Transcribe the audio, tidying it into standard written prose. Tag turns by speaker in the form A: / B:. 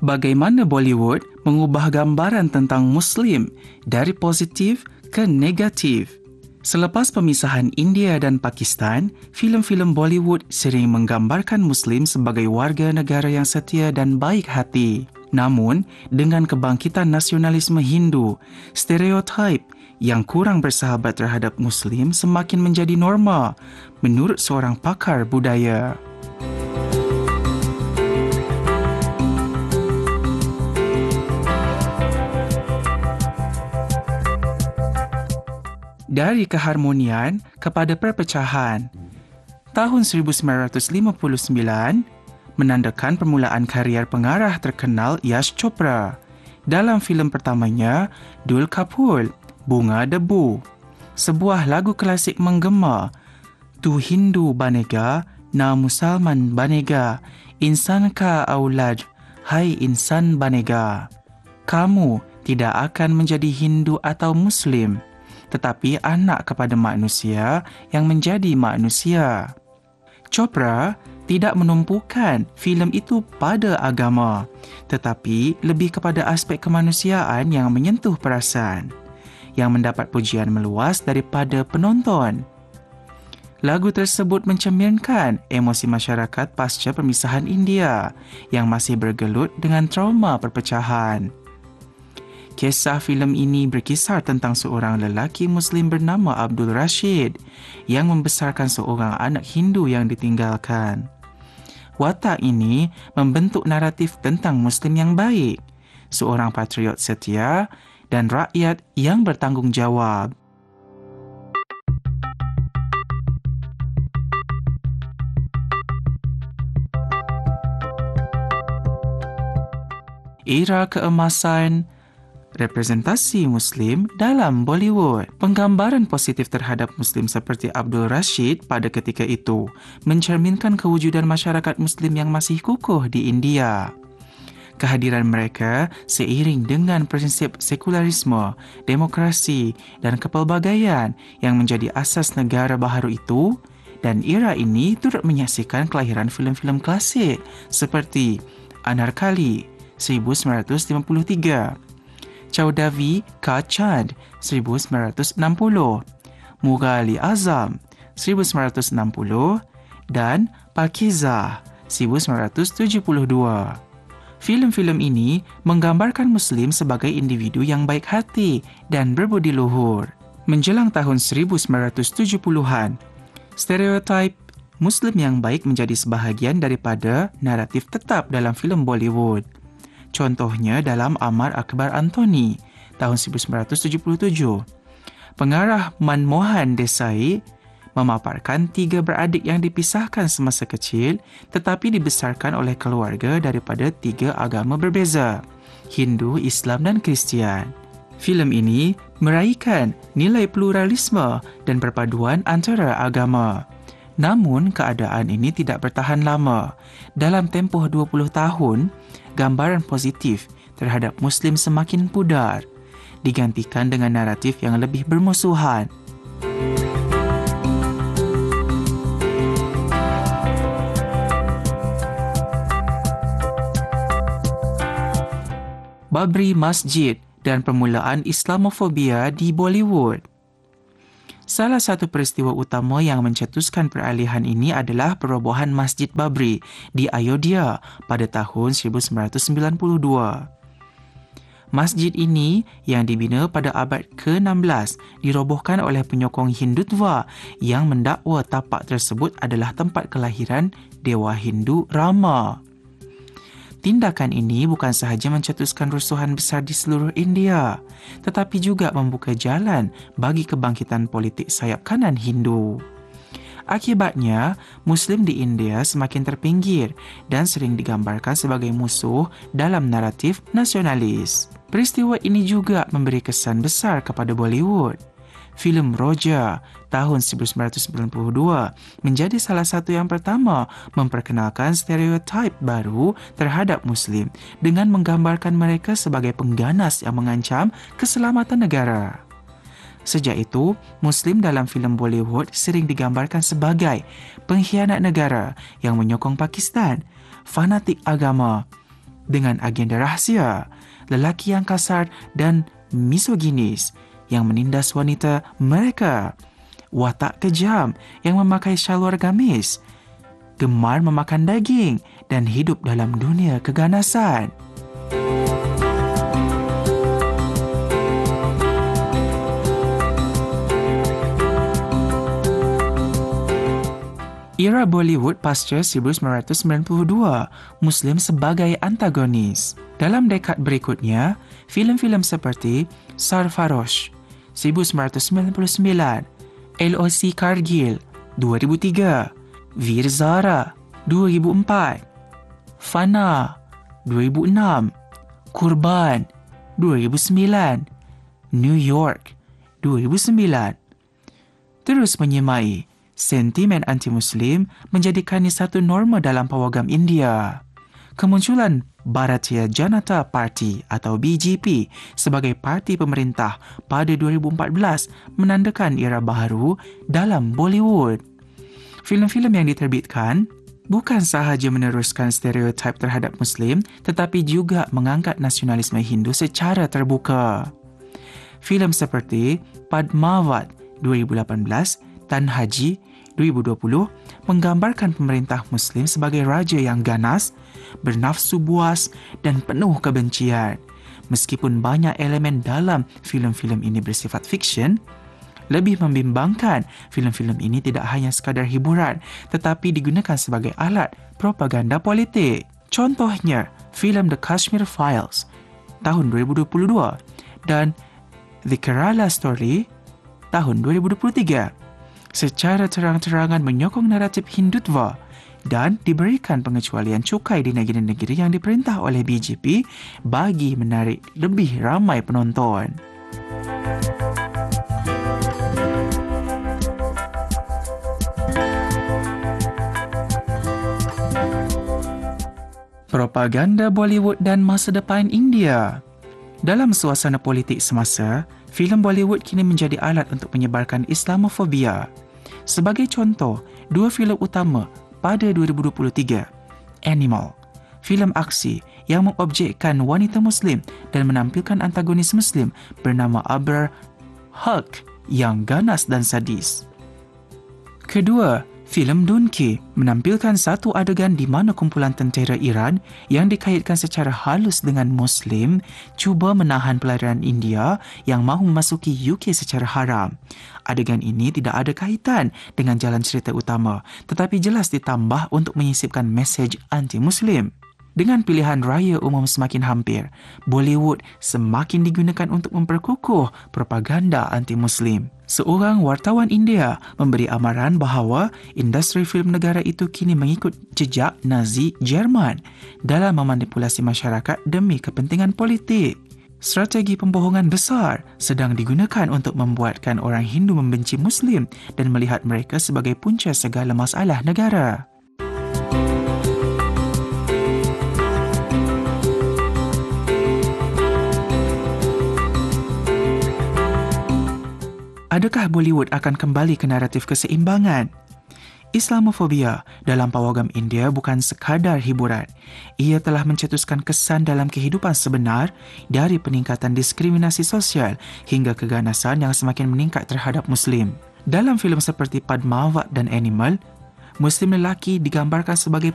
A: Bagaimana Bollywood mengubah gambaran tentang Muslim dari positif ke negatif. Selepas pemisahan India dan Pakistan, filem-filem Bollywood sering menggambarkan Muslim sebagai warga negara yang setia dan baik hati. Namun, dengan kebangkitan nasionalisme Hindu, stereotip yang kurang bersahabat terhadap Muslim semakin menjadi norma, menurut seorang pakar budaya. Dari keharmonian kepada perpecahan. Tahun 1959 menandakan permulaan karier pengarah terkenal Yash Chopra. Dalam filem pertamanya, Dul Kapul, Bunga Debu, sebuah lagu klasik menggema, Tu Hindu banega, na Musalman banega, insan ka aulad, hai insan banega. Kamu tidak akan menjadi Hindu atau Muslim, tetapi anak kepada manusia yang menjadi manusia. Chopra tidak menumpukan filem itu pada agama, tetapi lebih kepada aspek kemanusiaan yang menyentuh perasaan, yang mendapat pujian meluas daripada penonton. Lagu tersebut mencerminkan emosi masyarakat pasca pemisahan India yang masih bergelut dengan trauma perpecahan. Kisah filem ini berkisar tentang seorang lelaki Muslim bernama Abdul Rashid yang membesarkan seorang anak Hindu yang ditinggalkan. Watak ini membentuk naratif tentang Muslim yang baik, seorang patriot setia dan rakyat yang bertanggungjawab. Era keemasan representasi Muslim dalam Bollywood. Penggambaran positif terhadap Muslim seperti Abdul Rashid pada ketika itu mencerminkan kewujudan masyarakat Muslim yang masih kukuh di India. Kehadiran mereka seiring dengan prinsip sekularisme, demokrasi dan kepelbagaian yang menjadi asas negara baharu itu, dan era ini turut menyaksikan kelahiran filem-filem klasik seperti Anarkali 1953, Chowdavi Ka Chand 1960, Mughal-e Azam 1960 dan Pakizah 1972. Filem-filem ini menggambarkan Muslim sebagai individu yang baik hati dan berbudi luhur. Menjelang tahun 1970-an, stereotip Muslim yang baik menjadi sebahagian daripada naratif tetap dalam filem Bollywood. Contohnya dalam Amar Akbar Anthony tahun 1977. Pengarah Manmohan Desai memaparkan 3 beradik yang dipisahkan semasa kecil tetapi dibesarkan oleh keluarga daripada 3 agama berbeza, Hindu, Islam dan Kristian. Filem ini meraihkan nilai pluralisme dan perpaduan antara agama. Namun, keadaan ini tidak bertahan lama. Dalam tempoh 20 tahun, gambaran positif terhadap Muslim semakin pudar, digantikan dengan naratif yang lebih bermusuhan. Babri Masjid dan permulaan Islamofobia di Bollywood. Salah satu peristiwa utama yang mencetuskan peralihan ini adalah perobohan Masjid Babri di Ayodhya pada tahun 1992. Masjid ini yang dibina pada abad ke-16 dirobohkan oleh penyokong Hindutva yang mendakwa tapak tersebut adalah tempat kelahiran Dewa Hindu Rama. Tindakan ini bukan sahaja mencetuskan rusuhan besar di seluruh India, tetapi juga membuka jalan bagi kebangkitan politik sayap kanan Hindu. Akibatnya, Muslim di India semakin terpinggir dan sering digambarkan sebagai musuh dalam naratif nasionalis. Peristiwa ini juga memberi kesan besar kepada Bollywood. Filem Roja tahun 1992 menjadi salah satu yang pertama memperkenalkan stereotip baru terhadap Muslim dengan menggambarkan mereka sebagai pengganas yang mengancam keselamatan negara. Sejak itu, Muslim dalam filem Bollywood sering digambarkan sebagai pengkhianat negara yang menyokong Pakistan, fanatik agama, dengan agenda rahsia, lelaki yang kasar dan misoginis yang menindas wanita mereka, watak kejam yang memakai syalwar gamis, gemar memakan daging dan hidup dalam dunia keganasan. Era Bollywood pasca 1992, Muslim sebagai antagonis. Dalam dekad berikutnya, filem-filem seperti Sarfarosh 1999, LOC Kargil 2003, Veer Zara 2004, Fana 2006, Kurban 2009, New York 2009 terus menyemai sentimen anti-Muslim menjadikannya satu norma dalam pawagam India. Kemunculan Bharatiya Janata Party atau BJP sebagai parti pemerintah pada 2014 menandakan era baharu dalam Bollywood. Filem-filem yang diterbitkan bukan sahaja meneruskan stereotip terhadap Muslim tetapi juga mengangkat nasionalisme Hindu secara terbuka. Filem seperti Padmavat 2018, Tan Haji 2020 menggambarkan pemerintah Muslim sebagai raja yang ganas, bernafsu buas dan penuh kebencian. Meskipun banyak elemen dalam filem-filem ini bersifat fiksyen, lebih membimbangkan filem-filem ini tidak hanya sekadar hiburan tetapi digunakan sebagai alat propaganda politik. Contohnya, filem The Kashmir Files tahun 2022 dan The Kerala Story tahun 2023 secara terang-terangan menyokong naratif Hindutva dan diberikan pengecualian cukai di negeri-negeri yang diperintah oleh BJP bagi menarik lebih ramai penonton. Propaganda Bollywood dan masa depan India. Dalam suasana politik semasa, filem Bollywood kini menjadi alat untuk menyebarkan Islamofobia. Sebagai contoh, dua filem utama pada 2023, Animal, filem aksi yang mengobjekkan wanita Muslim dan menampilkan antagonis Muslim bernama Abrar Hulk yang ganas dan sadis. Kedua, filem Dunki menampilkan satu adegan di mana kumpulan tentera Iran yang dikaitkan secara halus dengan Muslim cuba menahan pelayaran India yang mahu memasuki UK secara haram. Adegan ini tidak ada kaitan dengan jalan cerita utama, tetapi jelas ditambah untuk menyisipkan mesej anti-Muslim. Dengan pilihan raya umum semakin hampir, Bollywood semakin digunakan untuk memperkukuh propaganda anti-Muslim. Seorang wartawan India memberi amaran bahawa industri filem negara itu kini mengikut jejak Nazi Jerman dalam memanipulasi masyarakat demi kepentingan politik. Strategi pembohongan besar sedang digunakan untuk membuatkan orang Hindu membenci Muslim dan melihat mereka sebagai punca segala masalah negara. Adakah Bollywood akan kembali ke naratif keseimbangan? Islamofobia dalam pawagam India bukan sekadar hiburan. Ia telah mencetuskan kesan dalam kehidupan sebenar dari peningkatan diskriminasi sosial hingga keganasan yang semakin meningkat terhadap Muslim. Dalam filem seperti Padmavat dan Animal, Muslim lelaki digambarkan sebagai